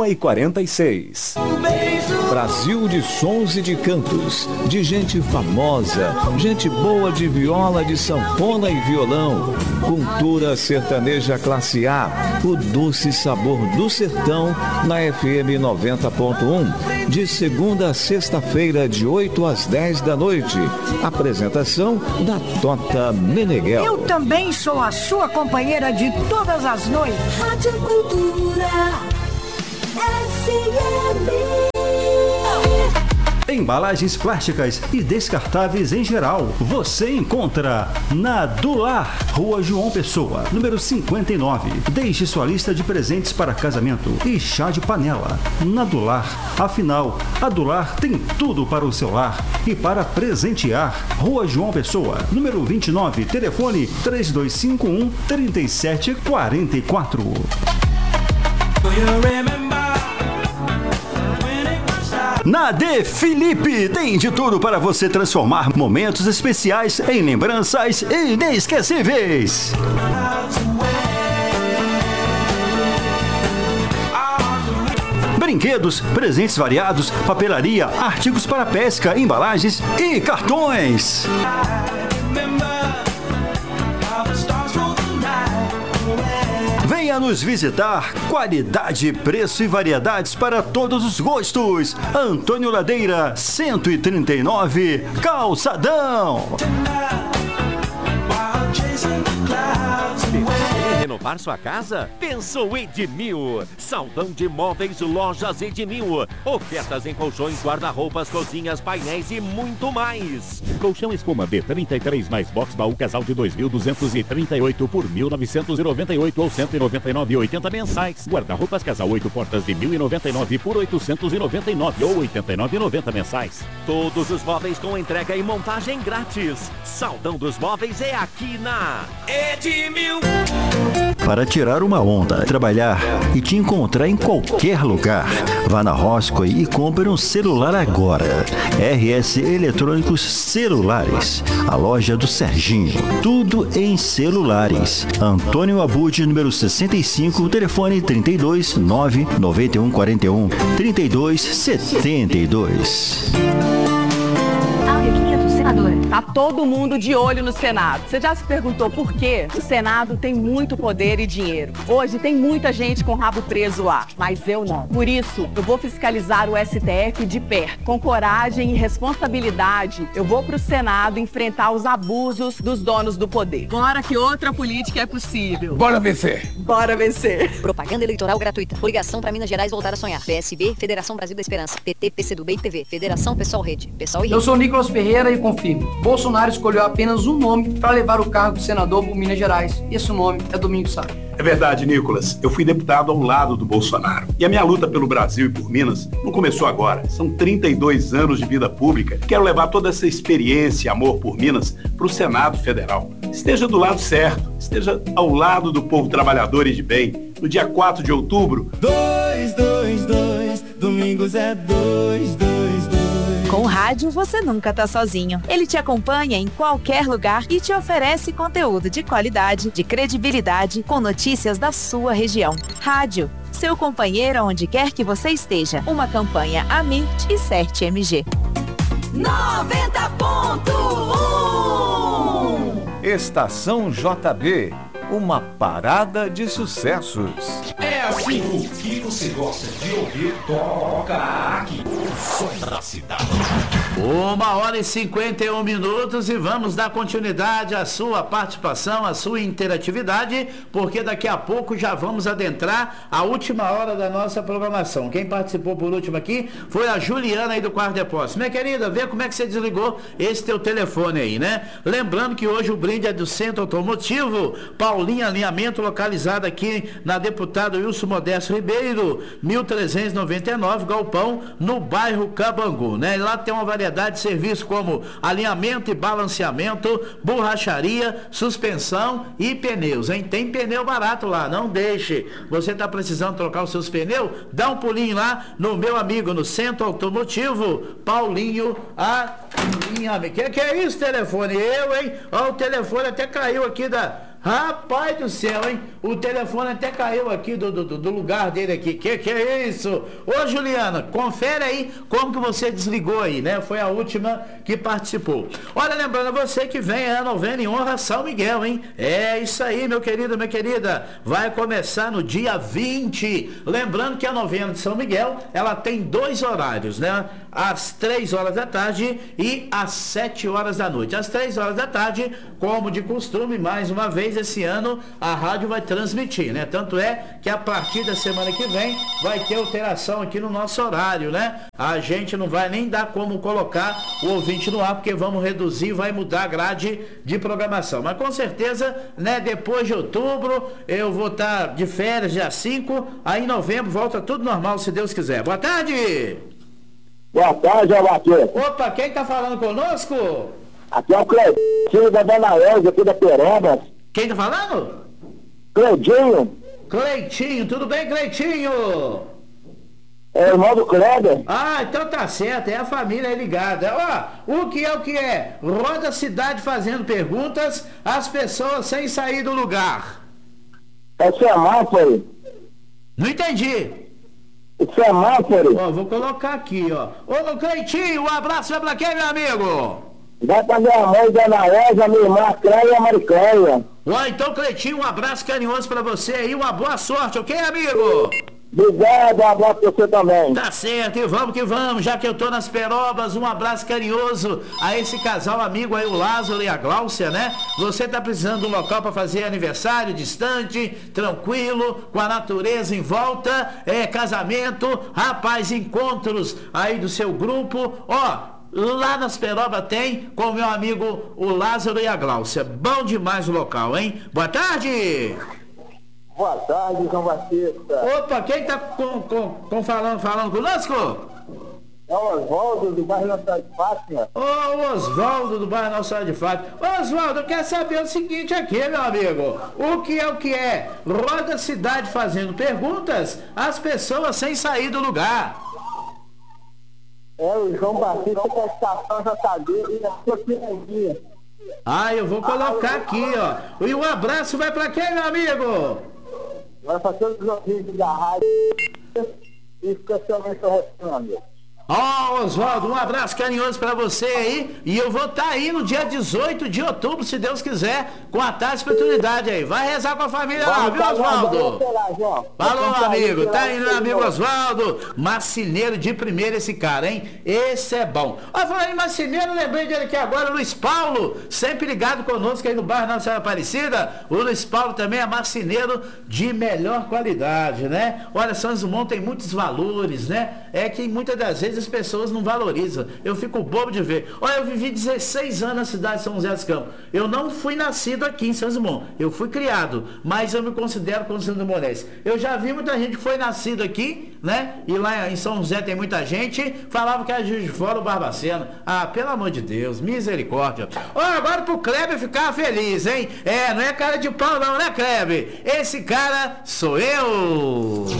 1h46. Brasil de sons e de cantos, de gente famosa, gente boa de viola, de sanfona e violão. Cultura sertaneja classe A, o doce sabor do sertão, na FM 90.1. De segunda a sexta-feira, de 8 às 10 da noite. Apresentação da Tota Meneghel. Eu também sou a sua companheira de todas as noites. Rádio Cultura FM. Embalagens plásticas e descartáveis em geral. Você encontra na Dular, Rua João Pessoa, número 59. Deixe sua lista de presentes para casamento e chá de panela. Na Dular, afinal, a Dular tem tudo para o seu lar e para presentear. Rua João Pessoa, número 29. Telefone 3251-3744. Na De Felipe tem de tudo para você transformar momentos especiais em lembranças inesquecíveis. Brinquedos, presentes variados, papelaria, artigos para pesca, embalagens e cartões. Venha nos visitar. Qualidade, preço e variedades para todos os gostos. Antônio Ladeira, 139, Calçadão. Renovar sua casa? Pensou Edmil. Saldão de móveis, lojas Edmil. Ofertas em colchões, guarda-roupas, cozinhas, painéis e muito mais. Colchão espuma B33 mais box baú casal de 2.238 por 1.998 ou 199,80 mensais. Guarda-roupas casal 8 portas de 1.099 por 899 ou 89,90 mensais. Todos os móveis com entrega e montagem grátis. Saldão dos móveis é aqui na Edmil. Para tirar uma onda, trabalhar e te encontrar em qualquer lugar. Vá na Roscoe e compre um celular agora. RS Eletrônicos Celulares, a loja do Serginho. Tudo em celulares. Antônio Abud, número 65, telefone 32 991 41 32 72. Tá todo mundo de olho no Senado. Você já se perguntou por quê? O Senado tem muito poder e dinheiro. Hoje tem muita gente com o rabo preso lá, mas eu não. Por isso, eu vou fiscalizar o STF de perto. Com coragem e responsabilidade, eu vou pro Senado enfrentar os abusos dos donos do poder. Bora que outra política é possível. Bora vencer. Bora vencer. Propaganda eleitoral gratuita. Coligação para Minas Gerais voltar a sonhar. PSB, Federação Brasil da Esperança. PT, PCdoB e PV. Federação Pessoal Rede. Pessoal e Rede. Eu sou Nicolas Ferreira e confirmo. Bolsonaro escolheu apenas um nome para levar o cargo de senador por Minas Gerais. E esse nome é Domingos Sá. É verdade, Nicolas. Eu fui deputado ao lado do Bolsonaro. E a minha luta pelo Brasil e por Minas não começou agora. São 32 anos de vida pública. Quero levar toda essa experiência e amor por Minas para o Senado Federal. Esteja do lado certo. Esteja ao lado do povo trabalhador e de bem. No dia 4 de outubro... 222, Domingos é 222. Com o rádio, você nunca tá sozinho. Ele te acompanha em qualquer lugar e te oferece conteúdo de qualidade, de credibilidade, com notícias da sua região. Rádio, seu companheiro onde quer que você esteja. Uma campanha Amit e Cert MG. 90.1 Estação JB, uma parada de sucessos. É assim, o que você gosta de ouvir, toca aqui. O som da cidade. 1h51 e vamos dar continuidade à sua participação, à sua interatividade, porque daqui a pouco já vamos adentrar a última hora da nossa programação. Quem participou por último aqui foi a Juliana aí do Quarto Depósito. Minha querida, vê como é que você desligou esse teu telefone aí, né? Lembrando que hoje o brinde é do Centro Automotivo, Paulinho Alinhamento, localizado aqui na Deputado Wilson Modesto Ribeiro, 1399, Galpão, no bairro Cabangu, né? E lá tem uma variedade de serviços como alinhamento e balanceamento, borracharia, suspensão e pneus, hein? Tem pneu barato lá, não deixe. Você está precisando trocar os seus pneus? Dá um pulinho lá no meu amigo no Centro Automotivo, Paulinho Alinhamento. Que é isso, telefone? Eu, hein? Ó, o telefone até caiu aqui Rapaz do céu, hein? O telefone até caiu aqui do lugar dele aqui. Que é isso? Ô, Juliana, confere aí como que você desligou aí, né? Foi a última que participou. Olha, lembrando a você que vem a novena em honra a São Miguel, hein? É isso aí, meu querido, minha querida. Vai começar no dia 20. Lembrando que a novena de São Miguel, ela tem 2 horários, né? Às 3 horas da tarde e às 7 horas da noite. Às 3 horas da tarde, como de costume, mais uma vez, esse ano a rádio vai transmitir, né? Tanto é que a partir da semana que vem vai ter alteração aqui no nosso horário, né? A gente não vai nem dar como colocar o ouvinte no ar, porque vamos reduzir, vai mudar a grade de programação. Mas com certeza, né? Depois de outubro, eu vou estar de férias dia 5, aí em novembro volta tudo normal, se Deus quiser. Boa tarde! Boa tarde, Alberto. Opa, quem tá falando conosco? Aqui é o Cleitinho da Dona Elza, aqui da Pereba. Quem tá falando? Cleitinho. Cleitinho, tudo bem, Cleitinho? É o irmão do Kleber. Ah, então tá certo, é a família ligada. Ó, o que é? Roda a cidade fazendo perguntas, as pessoas sem sair do lugar. É semáforo. Não entendi. Semáforo. Ó, vou colocar aqui, ó. Ô, Cleitinho, um abraço vai pra quem, meu amigo? Vai pra minha mãe, Dona Elza, minha irmã Cléia e a Maricléia. Ó, então, Cleitinho, um abraço carinhoso pra você aí, uma boa sorte, ok, amigo? Obrigado, um abraço pra você também. Tá certo, e vamos que vamos, já que eu tô nas Perobas, um abraço carinhoso a esse casal amigo aí, o Lázaro e a Gláucia, né? Você tá precisando de um local para fazer aniversário distante, tranquilo, com a natureza em volta, casamento, rapaz, encontros aí do seu grupo, ó. Lá nas Perobas tem com o meu amigo o Lázaro e a Gláucia. Bom demais o local, hein? Boa tarde! Boa tarde, João Batista. Opa, quem tá falando conosco? É o Oswaldo do bairro Nossa Senhora de Fátima. Ô, Oswaldo do bairro Nossa Senhora de Fátima. Oswaldo, eu quero saber o seguinte aqui, meu amigo. O que é? Roda a cidade fazendo perguntas, as pessoas sem sair do lugar. É o João Batista da estação JB e a sua pirandinha. Ah, eu vou colocar aqui, ó. E um abraço vai pra quem, meu amigo? Vai pra todos os ouvintes da rádio e especialmente o Restando. Ó, Oswaldo, um abraço carinhoso pra você aí. E eu vou estar aí no dia 18 de outubro, se Deus quiser, com a tarde espiritualidade aí. Vai rezar com a família lá, viu, Oswaldo? Falou, amigo. Tá aí, meu amigo Oswaldo. Marceneiro de primeira esse cara, hein? Esse é bom. Ó, falando em marceneiro, lembrei dele aqui agora, o Luiz Paulo, sempre ligado conosco aí no bairro Nossa Senhora Aparecida. O Luiz Paulo também é marceneiro de melhor qualidade, né? Olha, São José dos Montes tem muitos valores, né? É que muitas das vezes as pessoas não valorizam. Eu fico bobo de ver. Olha, eu vivi 16 anos na cidade de São José dos Campos. Eu não fui nascido aqui em São José dos Montes. Eu fui criado, mas eu me considero como São José dos Montes. Eu já vi muita gente que foi nascido aqui, né? E lá em São José tem muita gente. Falava que era Juiz de Fora o Barbacena. Ah, pelo amor de Deus, misericórdia. Olha, agora pro Kleber ficar feliz, hein? Não é cara de pau não, né, Kleber? Esse cara sou eu.